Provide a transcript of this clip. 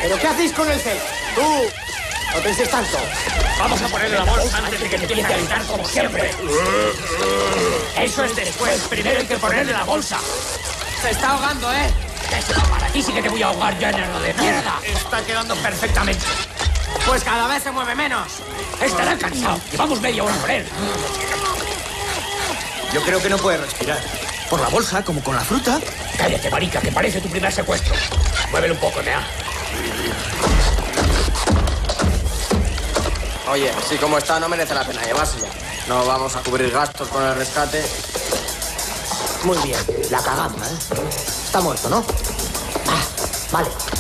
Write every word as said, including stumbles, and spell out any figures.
¿Pero qué hacéis con el cel? ¡Tú! ¡No penséis tanto! Vamos a ponerle la bolsa antes de que empiece a gritar como siempre. Eso es después. Primero hay que ponerle la bolsa. Se está ahogando, ¿eh? Eso, para ti sí que te voy a ahogar, género de mierda. Está quedando perfectamente. Pues cada vez se mueve menos. Estará cansado. Llevamos media hora con él. Yo creo que no puede respirar. Por la bolsa, como con la fruta. Cállate, marica, que parece tu primer secuestro. Muévelo un poco, Nea. Oye, si como está no merece la pena llevárselo. No vamos a cubrir gastos con el rescate. Muy bien, la cagamos, ¿eh? Está muerto, ¿no? Ah, vale.